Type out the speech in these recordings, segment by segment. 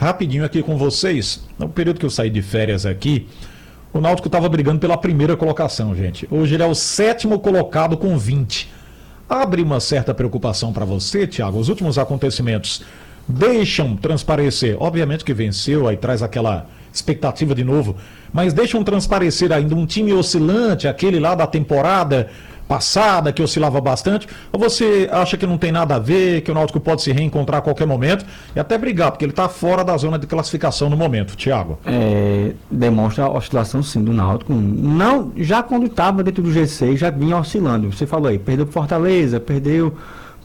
rapidinho aqui com vocês. No período que eu saí de férias aqui, o Náutico estava brigando pela primeira colocação, gente. Hoje ele é o 7º colocado com 20. Abre uma certa preocupação para você, Thiago. Os últimos acontecimentos deixam transparecer, obviamente que venceu, aí traz aquela expectativa de novo, mas deixam transparecer ainda um time oscilante, aquele lá da temporada passada, que oscilava bastante, ou você acha que não tem nada a ver, que o Náutico pode se reencontrar a qualquer momento e até brigar, porque ele está fora da zona de classificação no momento, Thiago? Demonstra a oscilação sim do Náutico. Não, já quando estava dentro do G6 já vinha oscilando. Você falou aí, perdeu para Fortaleza, perdeu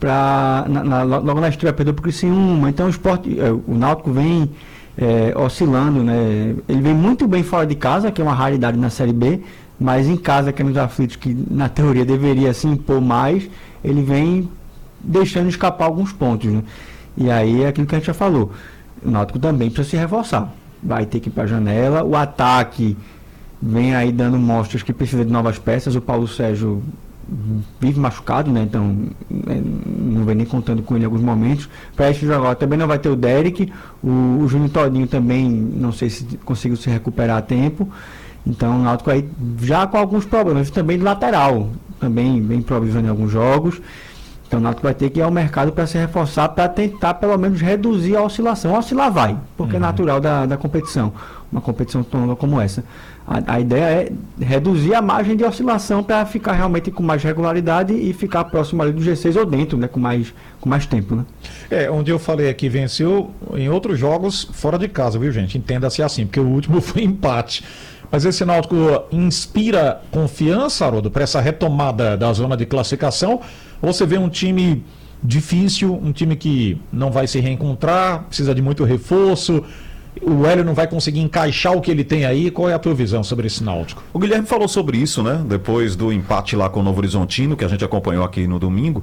logo na estreia perdeu para o Criciúma. Então o Náutico vem oscilando, né? Ele vem muito bem fora de casa, que é uma raridade na Série B, mas em casa, que é nos aflitos, que na teoria deveria se impor mais, ele vem deixando escapar alguns pontos, né? E aí é aquilo que a gente já falou, o Náutico também precisa se reforçar, vai ter que ir para a janela, o ataque vem aí dando mostras que precisa de novas peças. O Paulo Sérgio vive machucado, né? Então não vem nem contando com ele em alguns momentos. Para esse jogo também não vai ter o Derek, o Júnior Todinho também não sei se conseguiu se recuperar a tempo. Então o Náutico aí já com alguns problemas também de lateral, também bem improvisando em alguns jogos. Então o Náutico vai ter que ir ao mercado para se reforçar, para tentar pelo menos reduzir a oscilação. Oscilar vai, porque é natural da competição, uma competição tão longa como essa. A ideia é reduzir a margem de oscilação para ficar realmente com mais regularidade e ficar próximo ali do G6 ou dentro, né, com mais tempo, né? Onde eu falei aqui, venceu em outros jogos fora de casa, viu, gente? Entenda-se assim, porque o último foi empate. Mas esse Náutico inspira confiança, Haroldo, para essa retomada da zona de classificação? Ou você vê um time difícil, um time que não vai se reencontrar, precisa de muito reforço, o Hélio não vai conseguir encaixar o que ele tem aí? Qual é a tua visão sobre esse Náutico? O Guilherme falou sobre isso, né? Depois do empate lá com o Novo Horizontino, que a gente acompanhou aqui no domingo,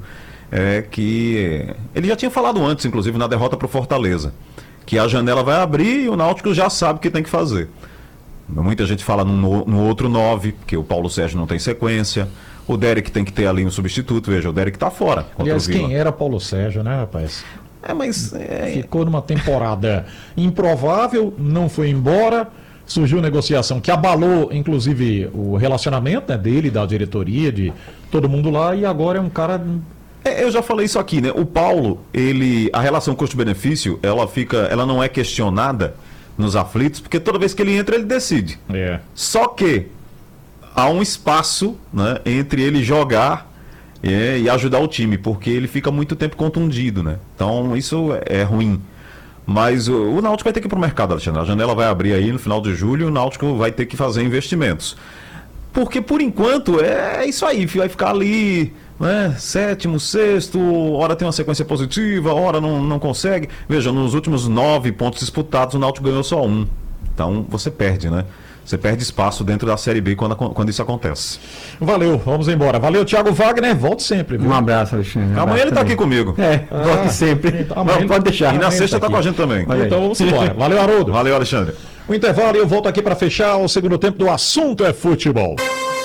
que ele já tinha falado antes, inclusive na derrota para o Fortaleza, que a janela vai abrir e o Náutico já sabe o que tem que fazer. Muita gente fala no outro 9, que o Paulo Sérgio não tem sequência. O Derek tem que ter ali um substituto. Veja, o Derek tá fora. Aliás, quem era Paulo Sérgio, né, rapaz? Ficou numa temporada improvável, não foi embora, surgiu negociação que abalou, inclusive, o relacionamento, né, dele, da diretoria, de todo mundo lá, e agora é um cara... Eu já falei isso aqui, né? O Paulo, a relação custo-benefício, ela não é questionada nos aflitos, porque toda vez que ele entra, ele decide. Só que há um espaço, né, entre ele jogar e ajudar o time, porque ele fica muito tempo contundido, né? Então isso é ruim. Mas o Náutico vai ter que ir para o mercado, Alexandre. A janela vai abrir aí no final de julho, o Náutico vai ter que fazer investimentos. Porque por enquanto é isso aí, vai ficar ali, né, 7º, 6º, hora tem uma sequência positiva, hora não consegue. Veja, nos últimos 9 pontos disputados, o Náutico ganhou só 1. Então você perde, né? Você perde espaço dentro da Série B quando isso acontece. Valeu, vamos embora. Valeu, Thiago Wagner, volte sempre, viu? Um abraço, Alexandre. Amanhã ele está aqui comigo. Volte sempre. Então, pode deixar. E na sexta está com a gente também. Então vamos embora. Valeu, Haroldo. Valeu, Alexandre. O intervalo e eu volto aqui para fechar o segundo tempo do Assunto é Futebol.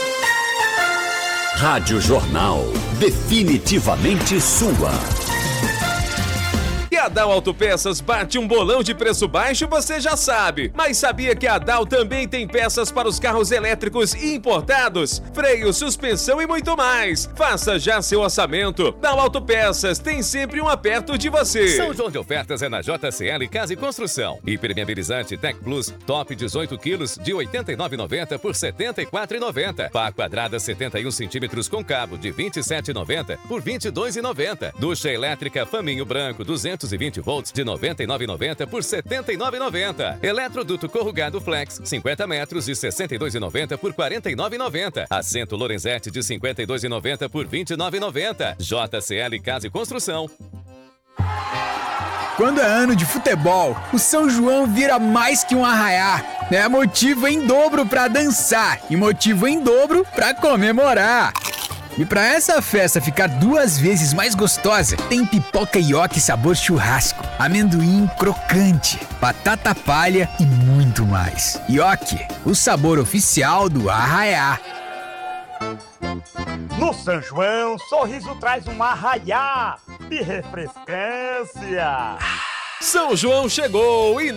Rádio Jornal, definitivamente sua. E a Dal Autopeças bate um bolão de preço baixo, você já sabe. Mas sabia que a Dal também tem peças para os carros elétricos importados? Freio, suspensão e muito mais. Faça já seu orçamento. Dal Autopeças tem sempre um perto de você. São João de ofertas é na JCL Casa e Construção. Impermeabilizante Tech Plus Top 18 quilos de R$ 89,90 por R$ 74,90. Pá quadrada 71 centímetros com cabo de R$ 27,90 por R$ 22,90. Ducha elétrica Faminho Branco 220 volts de R$ 99,90 por R$ 79,90. Eletroduto corrugado Flex 50 metros de R$ 62,90 por R$ 49,90. Assento Lorenzetti de R$ 52,90 por R$ 29,90. JCL Casa e Construção. Quando é ano de futebol, o São João vira mais que um arraiá. É motivo em dobro pra dançar e motivo em dobro pra comemorar. E pra essa festa ficar 2 vezes mais gostosa, tem pipoca ioki sabor churrasco, amendoim crocante, batata palha e muito mais. Ioki, o sabor oficial do arraiá. No São João, sorriso traz um arraiá de refrescância. São João chegou e